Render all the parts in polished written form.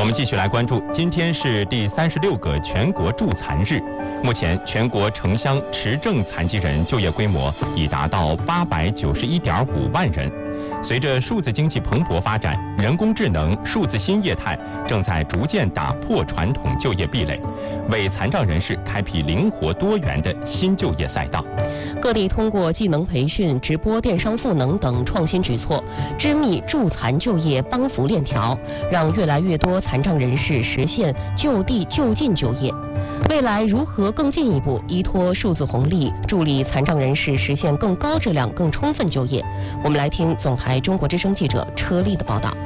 我们继续来关注，今天是第36个全国助残日。目前，全国城乡持证残疾人就业规模已达到891.5万人。随着数字经济蓬勃发展，人工智能、数字新业态正在逐渐打破传统就业壁垒，为残障人士开辟灵活多元的新就业赛道。 各地通过技能培训、直播电商赋能等创新举措，织密助残就业帮扶链条，让越来越多残障人士实现就地就近就业。未来如何更进一步依托数字红利，助力残障人士实现更高质量、更充分就业？我们来听总台中国之声记者车丽的报道。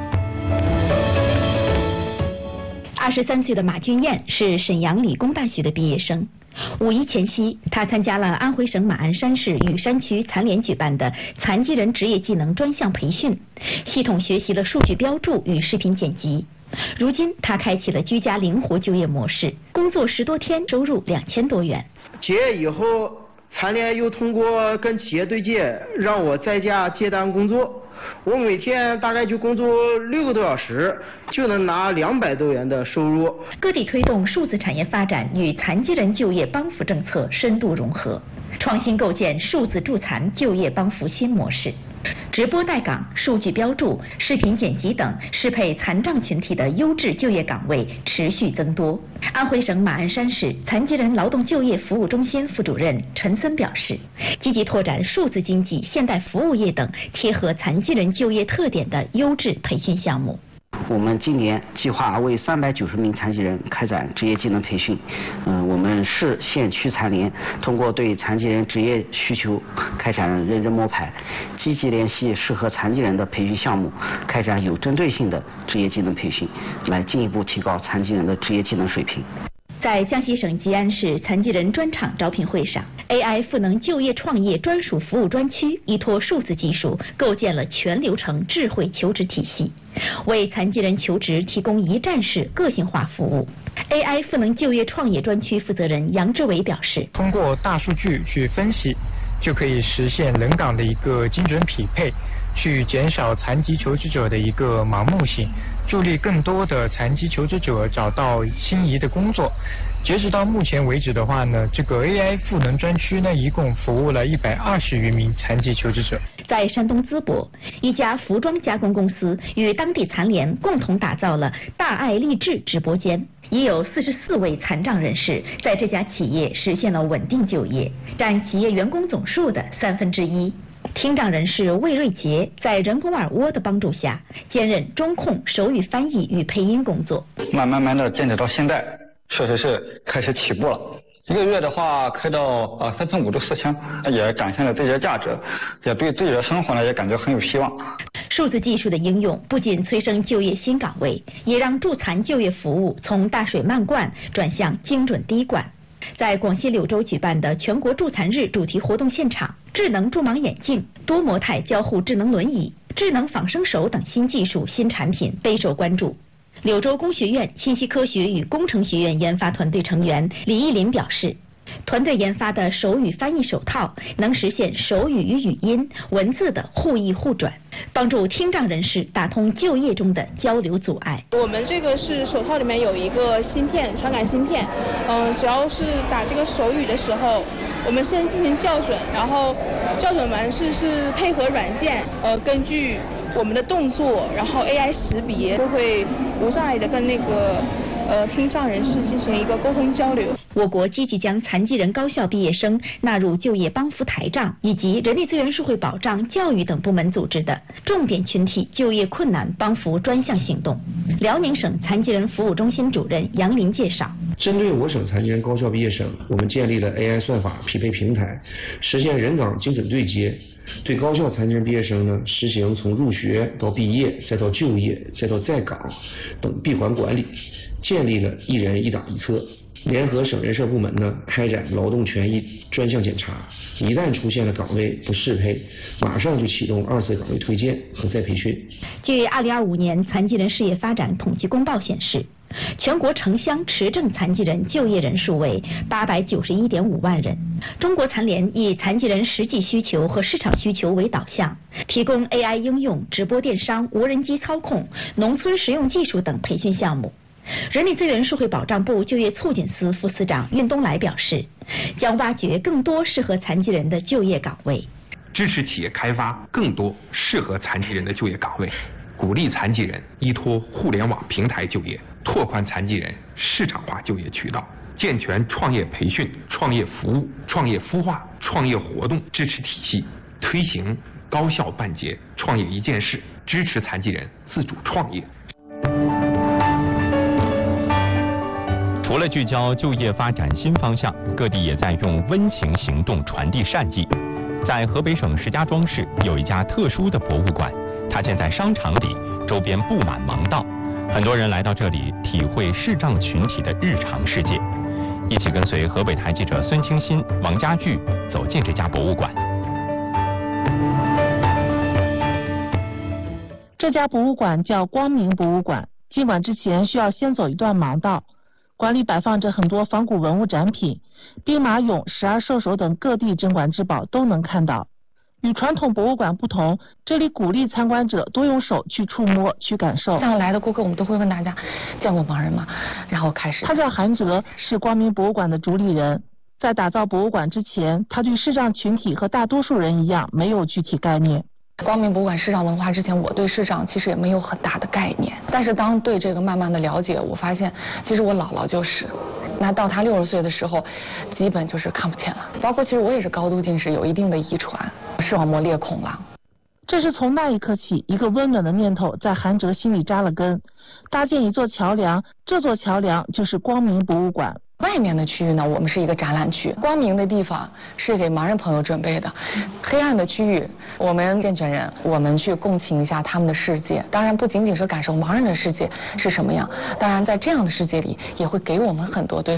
23岁的马君燕是沈阳理工大学的毕业生。5一前夕，他参加了安徽省马鞍山市雨山区残联举办的残疾人职业技能专项培训，系统学习了数据标注与视频剪辑。如今，他开启了居家灵活就业模式，工作10多天，收入2000多元。 结业以后，残联又通过跟企业对接，让我在家接单工作。我每天大概就工作6个多小时，就能拿200多元的收入。 各地推动数字产业发展与残疾人就业帮扶政策深度融合，创新构建数字助残就业帮扶新模式。直播带岗、数据标注、视频剪辑等适配残障群体的优质就业岗位持续增多。安徽省马鞍山市残疾人劳动就业服务中心副主任陈森表示，积极拓展数字经济、现代服务业等贴合残疾人就业特点的优质培训项目。 我们今年计划为390名残疾人开展职业技能培训。我们市县区残联通过对残疾人职业需求开展认真摸排，积极联系适合残疾人的培训项目，开展有针对性的职业技能培训，来进一步提高残疾人的职业技能水平。 在江西省吉安市残疾人专场招聘会上， AI 赋能就业创业专属服务专区依托数字技术，构建了全流程智慧求职体系，为残疾人求职提供一站式个性化服务。AI 赋能就业创业专区负责人杨志伟表示， 通过大数据去分析，就可以实现人岗的一个精准匹配，去减少残疾求职者的一个盲目性，助力更多的残疾求职者找到心仪的工作。截止到目前为止的话呢，这个 AI 赋能专区呢，一共服务了120余名残疾求职者。 在山东淄博，一家服装加工公司与当地残联共同打造了大爱励志直播间，已有44位残障人士在这家企业实现了稳定就业，占企业员工总数的1/3。听障人士魏瑞杰在人工耳蜗的帮助下，兼任中控、手语翻译与配音工作。 慢慢的坚持到现在，确实是开始起步了。1个月的话开到3500到4000，也展现了自己的价值，也对自己的生活呢也感觉很有希望。 数字技术的应用不仅催生就业新岗位，也让助残就业服务从大水漫灌转向精准滴灌。在广西柳州举办的全国助残日主题活动现场，智能助盲眼镜、多模态交互智能轮椅、智能仿生手等新技术新产品备受关注。柳州工学院信息科学与工程学院研发团队成员李艺林表示，团队研发的手语翻译手套能实现手语与语音、文字的互译互转，帮助听障人士打通就业中的交流阻碍。 我们这个是手套里面有一个芯片，传感芯片，只要是打这个手语的时候，我们先进行校准，然后校准完是配合软件，根据我们的动作，然后 AI 识别，就会无障碍的跟那个听障人士进行一个沟通交流。 我国积极将残疾人高校毕业生纳入就业帮扶台账以及人力资源社会保障、教育等部门组织的重点群体就业困难帮扶专项行动。辽宁省残疾人服务中心主任杨林介绍， 针对我省残疾人高校毕业生，我们建立了 AI 算法匹配平台，实现人岗精准对接。对高校残疾人毕业生呢，实行从入学到毕业，再到就业，再到在岗等闭环管理，建立了一人一打一测。联合省人社部门呢，开展劳动权益专项检查，一旦出现了岗位不适配，马上就启动2次岗位推荐和再培训。 据2025年残疾人事业发展统计公报显示，全国城乡持证残疾人就业人数为891.5万人。中国残联以残疾人实际需求和市场需求为导向，提供 AI 应用、直播电商、无人机操控、农村实用技术等培训项目， 人力资源社会保障部就业促进司副司长运东来表示，将挖掘更多适合残疾人的就业岗位， 支持企业开发更多适合残疾人的就业岗位，鼓励残疾人依托互联网平台就业，拓宽残疾人市场化就业渠道，健全创业培训、创业服务、创业孵化、创业活动支持体系，推行高效办结创业一件事，支持残疾人自主创业。 除了聚焦就业发展新方向，各地也在用温情行动传递善意。在河北省石家庄市有一家特殊的博物馆，它建在商场里，周边布满盲道，很多人来到这里体会视障群体的日常世界。一起跟随河北台记者孙清新、王家具走进这家博物馆。 这家博物馆叫光明博物馆，进馆之前需要先走一段盲道。馆里摆放着很多仿古文物展品，兵马俑、十二兽首等各地镇馆之宝都能看到。与传统博物馆不同，这里鼓励参观者多用手去触摸、去感受。 像来的顾客，我们都会问大家见过盲人吗？然后开始。 他叫韩哲，是光明博物馆的主理人。在打造博物馆之前，他对视障群体和大多数人一样没有具体概念。 光明博物馆视障文化之前，我对视障其实也没有很大的概念。但是当对这个慢慢的了解，我发现其实我姥姥就是，那到她60岁的时候，基本就是看不见了。包括其实我也是高度近视，有一定的遗传，视网膜裂孔了。 这是从那一刻起，一个温暖的念头在韩哲心里扎了根，搭建一座桥梁，这座桥梁就是光明博物馆。 外面的区域呢，我们是一个展览区，光明的地方是给盲人朋友准备的，黑暗的区域我们健全人，我们去共情一下他们的世界。当然不仅仅是感受盲人的世界是什么样，当然在这样的世界里也会给我们很多对